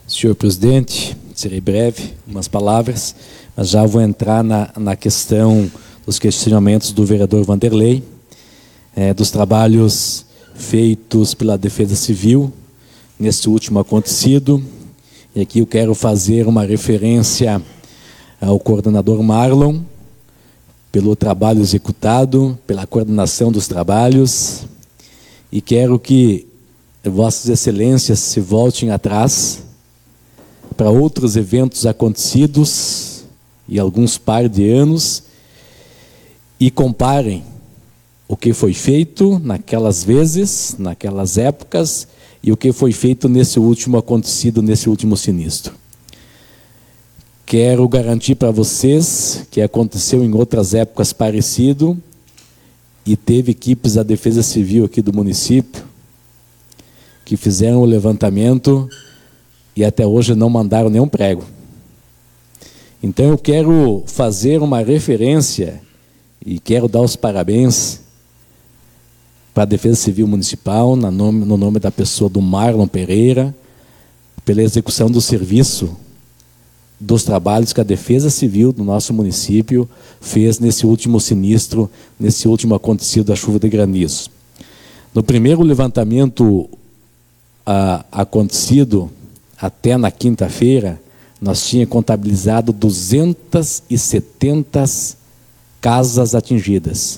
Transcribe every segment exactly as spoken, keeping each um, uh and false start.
Senhor presidente, serei breve, umas palavras, mas já vou entrar na, na questão dos questionamentos do vereador Vanderlei, é, dos trabalhos feitos pela Defesa Civil nesse último acontecido. E aqui eu quero fazer uma referência ao coordenador Marlon, pelo trabalho executado, pela coordenação dos trabalhos, e quero que Vossas Excelências se voltem atrás para outros eventos acontecidos e alguns par de anos e comparem o que foi feito naquelas vezes, naquelas épocas, e o que foi feito nesse último acontecido, nesse último sinistro. Quero garantir para vocês que aconteceu em outras épocas parecido e teve equipes da Defesa Civil aqui do município que fizeram o levantamento e até hoje não mandaram nenhum prego. Então eu quero fazer uma referência e quero dar os parabéns para a Defesa Civil Municipal, no nome, no nome da pessoa do Marlon Pereira, pela execução do serviço, dos trabalhos que a Defesa Civil do nosso município fez nesse último sinistro, nesse último acontecido da chuva de granizo. No primeiro levantamento ah, acontecido, até na quinta-feira, nós tínhamos contabilizado duzentas e setenta casas atingidas.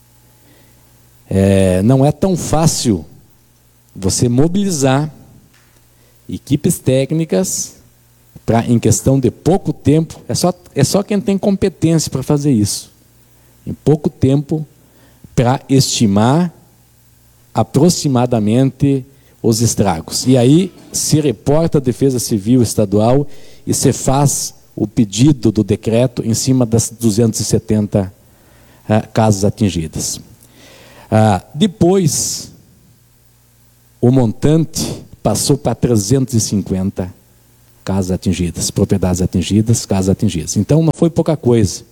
É, não é tão fácil você mobilizar equipes técnicas para, em questão de pouco tempo, é só, é só quem tem competência para fazer isso, em pouco tempo, para estimar aproximadamente os estragos. E aí se reporta a Defesa Civil Estadual e se faz o pedido do decreto em cima das duzentas e setenta uh, casas atingidas. Uh, depois, o montante passou para trezentas e cinquenta casas atingidas, propriedades atingidas, casas atingidas. Então, não foi pouca coisa.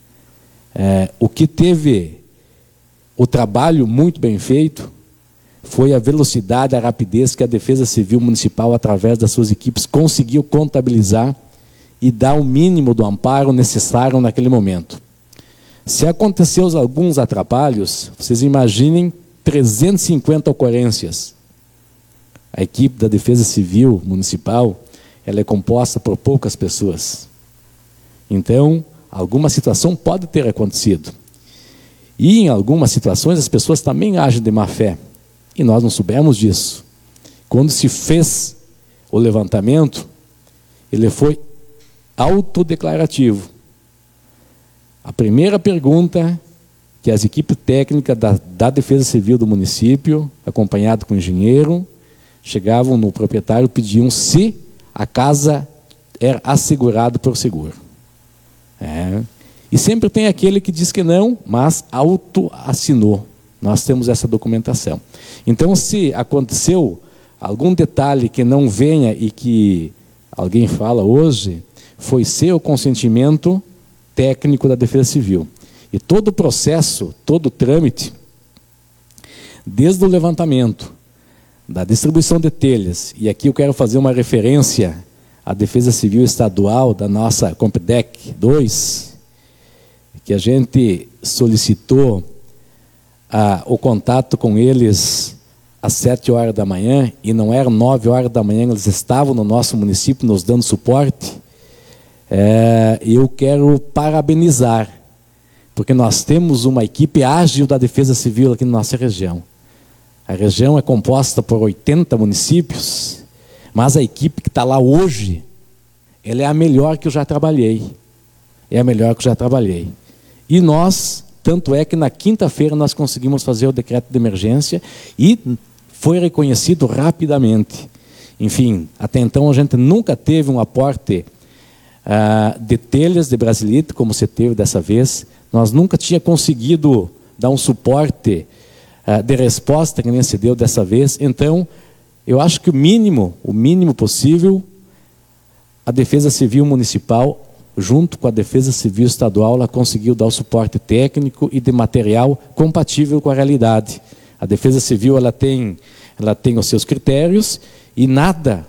É, o que teve o trabalho muito bem feito foi a velocidade, a rapidez que a Defesa Civil Municipal, através das suas equipes, conseguiu contabilizar e dar o mínimo do amparo necessário naquele momento. Se aconteceu alguns atrapalhos, vocês imaginem trezentas e cinquenta ocorrências. A equipe da Defesa Civil Municipal, ela é composta por poucas pessoas. Então, alguma situação pode ter acontecido. E em algumas situações as pessoas também agem de má fé. E nós não soubemos disso. Quando se fez o levantamento, ele foi autodeclarativo. A primeira pergunta que as equipes técnicas da, da Defesa Civil do município, acompanhado com o engenheiro, chegavam no proprietário e pediam se a casa era assegurada por seguro. É. E sempre tem aquele que diz que não, mas auto-assinou. Nós temos essa documentação. Então, se aconteceu algum detalhe que não venha e que alguém fala hoje, foi ser o consentimento técnico da Defesa Civil. E todo o processo, todo o trâmite, desde o levantamento, da distribuição de telhas, e aqui eu quero fazer uma referência à Defesa Civil Estadual da nossa Compdec dois, que a gente solicitou ah, o contato com eles às sete horas da manhã, e não eram nove horas da manhã, eles estavam no nosso município nos dando suporte. É, eu quero parabenizar, porque nós temos uma equipe ágil da Defesa Civil aqui na nossa região. A região é composta por oitenta municípios, mas a equipe que está lá hoje, ela é a melhor que eu já trabalhei. É a melhor que eu já trabalhei. E nós, tanto é que na quinta-feira nós conseguimos fazer o decreto de emergência e foi reconhecido rapidamente. Enfim, até então a gente nunca teve um aporte uh, de telhas de brasilite, como você teve dessa vez. Nós nunca tinha conseguido dar um suporte de resposta que nem se deu dessa vez. Então, eu acho que o mínimo, o mínimo possível, a Defesa Civil Municipal, junto com a Defesa Civil Estadual, ela conseguiu dar o suporte técnico e de material compatível com a realidade. A Defesa Civil ela tem, ela tem os seus critérios e nada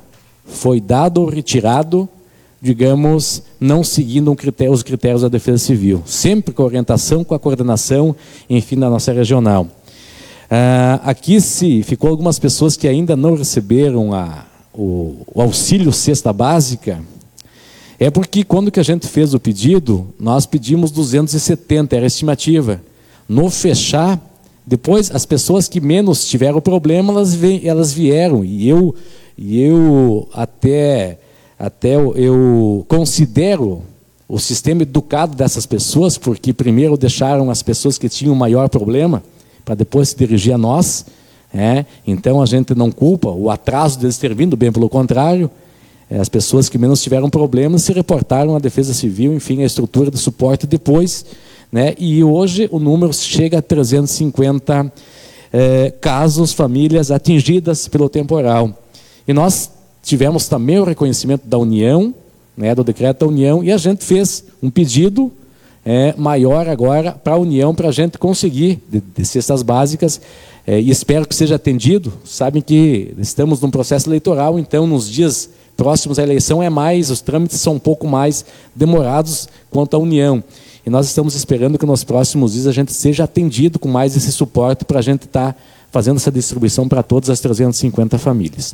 foi dado ou retirado, digamos, não seguindo um critério, os critérios da Defesa Civil. Sempre com a orientação, com a coordenação, enfim, da nossa regional. Ah, aqui se ficou algumas pessoas que ainda não receberam a, o, o auxílio cesta básica, é porque quando que a gente fez o pedido, nós pedimos duzentos e setenta, era a estimativa. No fechar, depois as pessoas que menos tiveram problema, elas, vem, elas vieram, e eu, e eu até... Até eu, eu considero o sistema educado dessas pessoas, porque primeiro deixaram as pessoas que tinham maior problema, para depois se dirigir a nós. É? Então a gente não culpa o atraso deles ter vindo, bem pelo contrário. É, as pessoas que menos tiveram problemas se reportaram à Defesa Civil, enfim, a estrutura de suporte depois. Né? E hoje o número chega a trezentos e cinquenta é, casos, famílias atingidas pelo temporal. E nós tivemos também o reconhecimento da União, né, do decreto da União, e a gente fez um pedido é, maior agora para a União, para a gente conseguir, de, de cestas básicas, é, e espero que seja atendido. Sabem que estamos num processo eleitoral, então nos dias próximos à eleição é mais, os trâmites são um pouco mais demorados quanto à União. E nós estamos esperando que nos próximos dias a gente seja atendido com mais esse suporte para a gente estar tá fazendo essa distribuição para todas as trezentas e cinquenta famílias.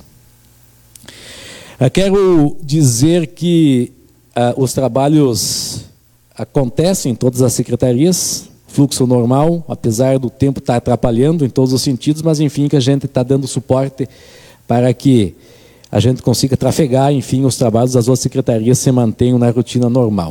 Eu quero dizer que uh, os trabalhos acontecem em todas as secretarias, fluxo normal, apesar do tempo estar atrapalhando em todos os sentidos, mas enfim, que a gente está dando suporte para que a gente consiga trafegar, enfim, os trabalhos das outras secretarias se mantenham na rotina normal.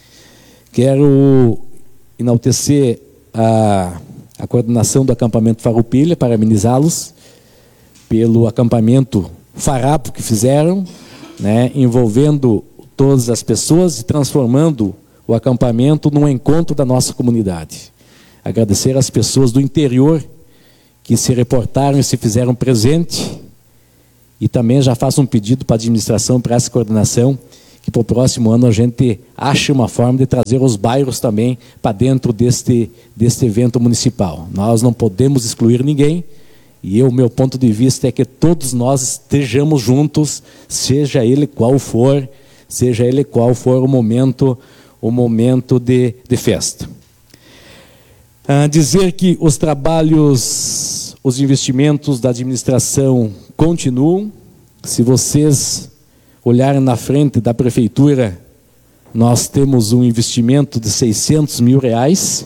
Quero enaltecer a, a coordenação do acampamento Farroupilha, parabenizá-los pelo acampamento Farapo que fizeram, né, envolvendo todas as pessoas e transformando o acampamento num encontro da nossa comunidade. Agradecer às pessoas do interior que se reportaram e se fizeram presente, e também já faço um pedido para a administração, para essa coordenação, que para o próximo ano a gente ache uma forma de trazer os bairros também para dentro deste, deste evento municipal. Nós não podemos excluir ninguém, e o meu ponto de vista é que todos nós estejamos juntos, seja ele qual for, seja ele qual for o momento, o momento de, de festa. Ah, dizer que os trabalhos, os investimentos da administração continuam. Se vocês olharem na frente da prefeitura, nós temos um investimento de seiscentos mil reais,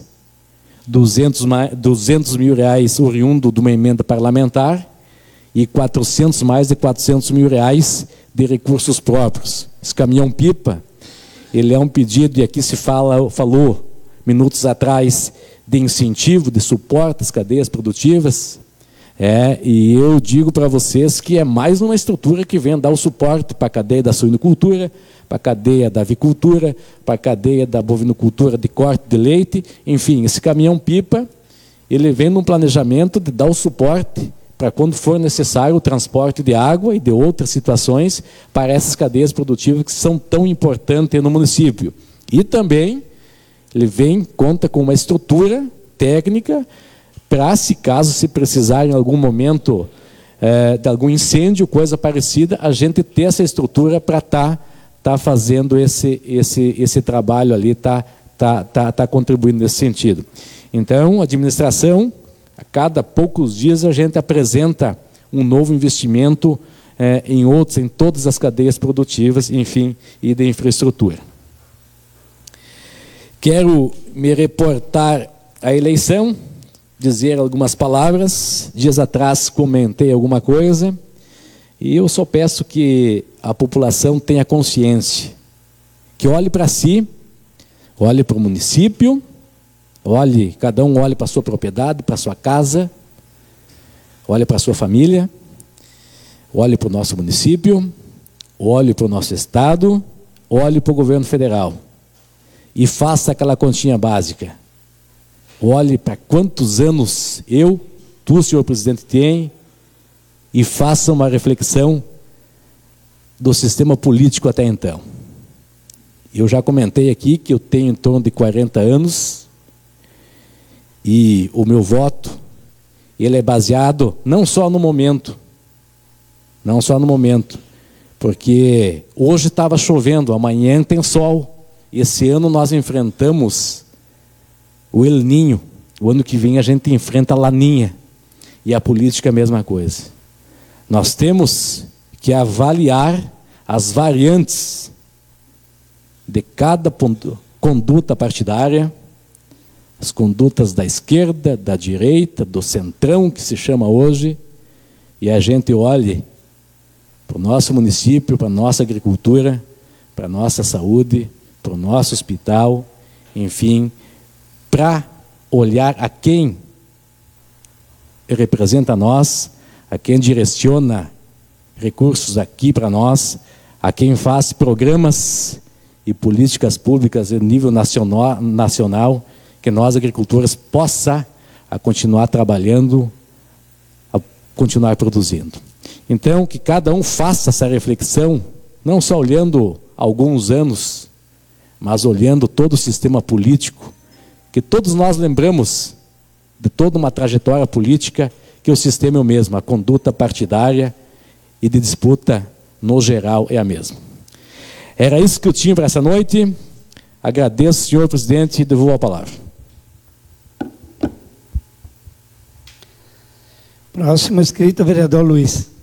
duzentos mil reais oriundo de uma emenda parlamentar e quatrocentos, mais de quatrocentos mil reais de recursos próprios. Esse caminhão-pipa, ele é um pedido, e aqui se fala, falou minutos atrás, de incentivo, de suporte às cadeias produtivas. É, e eu digo para vocês que é mais uma estrutura que vem dar o suporte para a cadeia da suinocultura, para a cadeia da avicultura, para a cadeia da bovinocultura de corte de leite. Enfim, esse caminhão-pipa, ele vem num planejamento de dar o suporte para quando for necessário o transporte de água e de outras situações para essas cadeias produtivas que são tão importantes no município. E também ele vem, conta com uma estrutura técnica para, se caso se precisar em algum momento é, de algum incêndio, coisa parecida, a gente ter essa estrutura para estar tá, tá fazendo esse, esse, esse trabalho ali, tá, tá, tá, tá contribuindo nesse sentido. Então, a administração, a cada poucos dias a gente apresenta um novo investimento é, em outros, em todas as cadeias produtivas, enfim, e de infraestrutura. Quero me reportar à eleição, dizer algumas palavras. Dias atrás comentei alguma coisa, e eu só peço que a população tenha consciência, que olhe para si, olhe para o município, olhe, cada um olhe para a sua propriedade, para a sua casa, olhe para a sua família, olhe para o nosso município, olhe para o nosso estado, olhe para o governo federal e faça aquela continha básica. Olhe para quantos anos eu, tu, senhor presidente, tem, e faça uma reflexão do sistema político até então. Eu já comentei aqui que eu tenho em torno de quarenta anos, e o meu voto, ele é baseado não só no momento, não só no momento, Porque hoje estava chovendo, amanhã tem sol. Esse ano nós enfrentamos o El Niño. O ano que vem a gente enfrenta a Laninha. E a política é a mesma coisa. Nós temos que avaliar as variantes de cada conduta partidária, as condutas da esquerda, da direita, do centrão, que se chama hoje, e a gente olhe para o nosso município, para a nossa agricultura, para a nossa saúde, para o nosso hospital, enfim, para olhar a quem representa nós, a quem direciona recursos aqui para nós, a quem faz programas e políticas públicas a nível nacional, nacional que nós, agricultores, possa a continuar trabalhando, a continuar produzindo. Então, que cada um faça essa reflexão, não só olhando alguns anos, mas olhando todo o sistema político, que todos nós lembramos de toda uma trajetória política, que o sistema é o mesmo, a conduta partidária e de disputa, no geral, é a mesma. Era isso que eu tinha para essa noite. Agradeço, senhor presidente, e devolvo a palavra. Próximo inscrito, vereador Luiz.